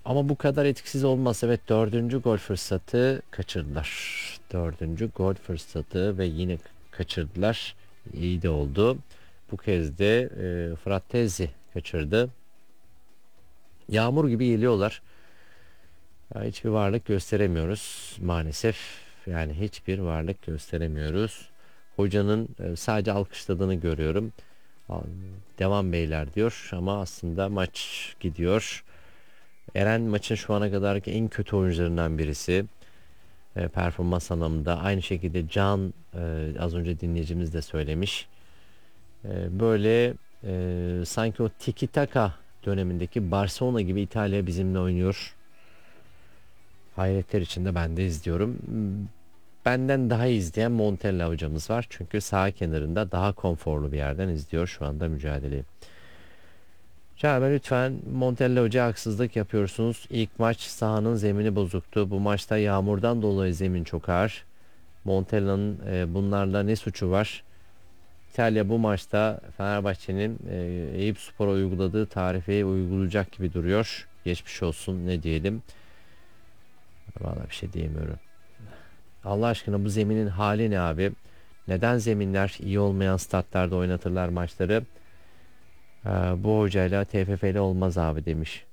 Ama bu kadar etkisiz olmaz. Evet, dördüncü gol fırsatı kaçırdılar. Dördüncü gol fırsatı ve yine kaçırdılar. İyi de oldu. Bu kez de Frattesi kaçırdı. Yağmur gibi geliyorlar. Ya hiçbir varlık gösteremiyoruz maalesef. Yani hiçbir varlık gösteremiyoruz. Hocanın sadece alkışladığını görüyorum. Al- Devam beyler diyor ama aslında maç gidiyor. Eren maçın şu ana kadarki en kötü oyuncularından birisi. Performans anlamında. Aynı şekilde Can, az önce dinleyicimiz de söylemiş. Böyle sanki o tiki taka dönemindeki Barcelona gibi İtalya bizimle oynuyor. Hayretler içinde ben de izliyorum. Benden daha iyi izleyen Montella hocamız var. Çünkü sağ kenarında daha konforlu bir yerden izliyor şu anda mücadeleyi. Çağber, lütfen, Montella Hoca haksızlık yapıyorsunuz. İlk maç sahanın zemini bozuktu. Bu maçta yağmurdan dolayı zemin çok ağır. Montella'nın bunlarla ne suçu var? İtalya bu maçta Fenerbahçe'nin Eyüpspor'a uyguladığı tarifeyi uygulayacak gibi duruyor. Geçmiş olsun, ne diyelim. Vallahi bir şey diyemiyorum. Allah aşkına, bu zeminin hali ne abi? Neden zeminler iyi olmayan statlarda oynatırlar maçları? Bu hocayla TFF'li olmaz abi demiş.